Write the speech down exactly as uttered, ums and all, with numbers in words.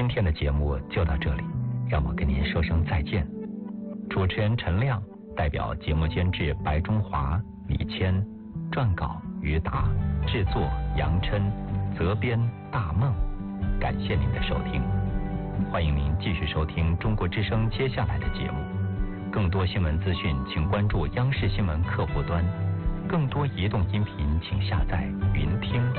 今天的节目就到这里，让我跟您说声再见。主持人陈亮代表节目监制白中华、李谦，撰稿于达，制作杨琛，责编大梦。感谢您的收听，欢迎您继续收听中国之声接下来的节目。更多新闻资讯请关注央视新闻客户端，更多移动音频请下载云听。